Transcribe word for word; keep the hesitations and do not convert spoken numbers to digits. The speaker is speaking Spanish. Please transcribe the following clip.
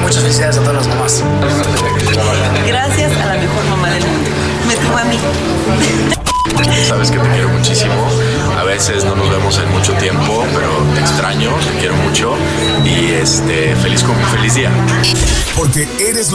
muchas felicidades a todas las mamás. Gracias a la mejor mamá del mundo. Me tuvo a mí. Sabes que te quiero muchísimo. A veces no nos vemos en mucho tiempo, pero te extraño, te quiero mucho. Y este, feliz, feliz día. Porque eres lo